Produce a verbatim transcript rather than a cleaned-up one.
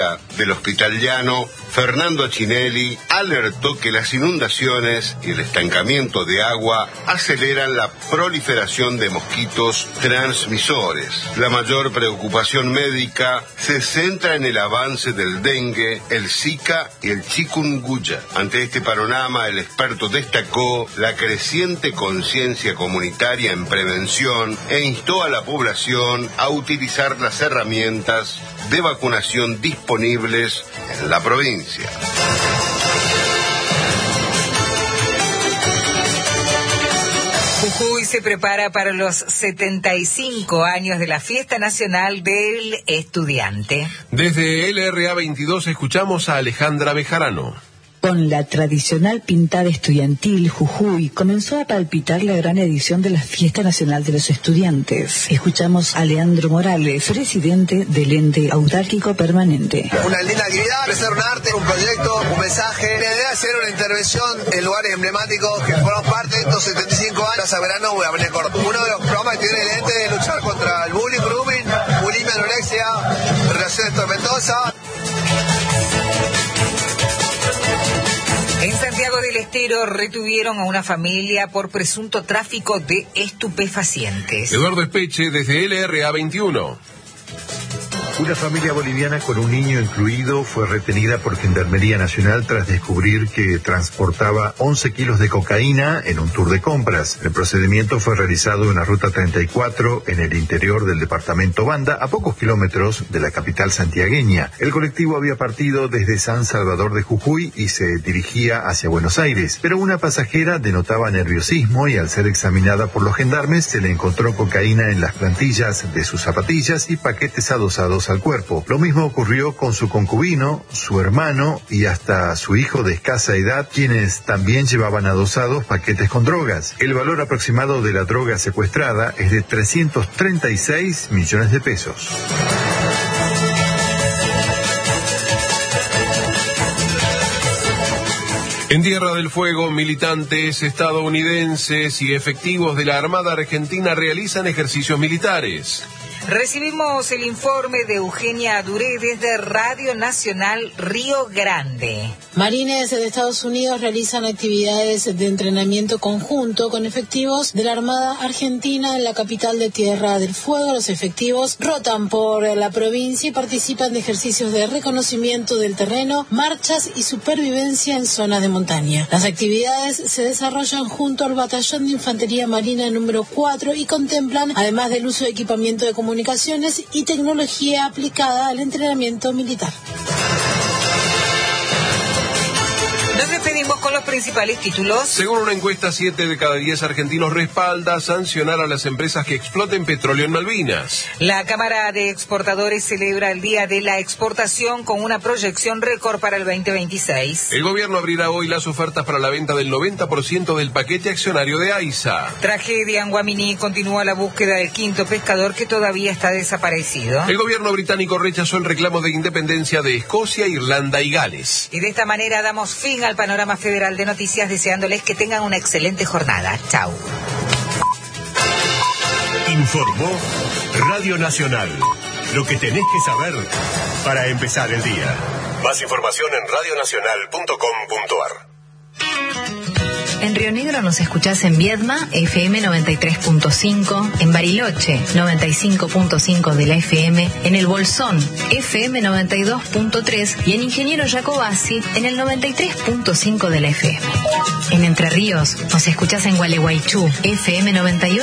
del Hospital Llano, Fernando Achinelli, alertó que las inundaciones y el estancamiento de agua aceleran la proliferación de mosquitos transmisores. La mayor preocupación médica se centra en el avance del dengue, el zika y el chikungunya. Ante este panorama, el experto destacó la creciente conciencia comunitaria en prevención e instó a la población a utilizar las herramientas de vacunación disponibles en la provincia. Jujuy se prepara para los setenta y cinco años de la Fiesta Nacional del Estudiante. Desde L R A veintidós escuchamos a Alejandra Bejarano. Con la tradicional pintada estudiantil, Jujuy comenzó a palpitar la gran edición de la Fiesta Nacional de los Estudiantes. Escuchamos a Leandro Morales, presidente del ente autárquico permanente. Una linda actividad, ofrecer un arte, un proyecto, un mensaje. La idea es hacer una intervención en lugares emblemáticos que fueron parte de estos setenta y cinco años. Plaza Verano, Avenida Córdoba. Uno de los programas que tiene el ente es luchar contra el bullying, grooming, bulimia, anorexia, relaciones tormentosas. En Santiago del Estero retuvieron a una familia por presunto tráfico de estupefacientes. Eduardo Espeche, desde L R A veintiuno. Una familia boliviana con un niño incluido fue retenida por Gendarmería Nacional tras descubrir que transportaba once kilos de cocaína en un tour de compras. El procedimiento fue realizado en la ruta treinta y cuatro en el interior del departamento Banda, a pocos kilómetros de la capital santiagueña. El colectivo había partido desde San Salvador de Jujuy y se dirigía hacia Buenos Aires, pero una pasajera denotaba nerviosismo y al ser examinada por los gendarmes se le encontró cocaína en las plantillas de sus zapatillas y paquetes adosados al cuerpo. Lo mismo ocurrió con su concubino, su hermano y hasta su hijo de escasa edad, quienes también llevaban adosados paquetes con drogas. El valor aproximado de la droga secuestrada es de trescientos treinta y seis millones de pesos. En Tierra del Fuego, militantes estadounidenses y efectivos de la Armada Argentina realizan ejercicios militares. Recibimos el informe de Eugenia Duré desde Radio Nacional Río Grande. Marines de Estados Unidos realizan actividades de entrenamiento conjunto con efectivos de la Armada Argentina en la capital de Tierra del Fuego. Los efectivos rotan por la provincia y participan de ejercicios de reconocimiento del terreno, marchas y supervivencia en zonas de montaña. Las actividades se desarrollan junto al Batallón de Infantería Marina número cuatro y contemplan, además del uso de equipamiento de comunicación, comunicaciones y tecnología aplicada al entrenamiento militar. Nos despedimos con los principales títulos. Según una encuesta, siete de cada diez argentinos respalda sancionar a las empresas que exploten petróleo en Malvinas. La Cámara de Exportadores celebra el Día de la Exportación con una proyección récord para el veinte veintiséis. El gobierno abrirá hoy las ofertas para la venta del noventa por ciento del paquete accionario de AISA. Tragedia en Guaminí, continúa la búsqueda del quinto pescador que todavía está desaparecido. El gobierno británico rechazó el reclamo de independencia de Escocia, Irlanda y Gales. Y de esta manera damos fin al panorama federal de noticias, deseándoles que tengan una excelente jornada. Chau. Informó Radio Nacional. Lo que tenés que saber para empezar el día. Más información en radio nacional punto com punto ar. En Río Negro nos escuchás en Viedma, F M noventa y tres punto cinco, en Bariloche, noventa y cinco punto cinco de la F M, en El Bolsón, F M noventa y dos punto tres y en Ingeniero Jacobasi, en el noventa y tres punto cinco de la F M. En Entre Ríos nos escuchás en Gualeguaychú, F M noventa y ocho.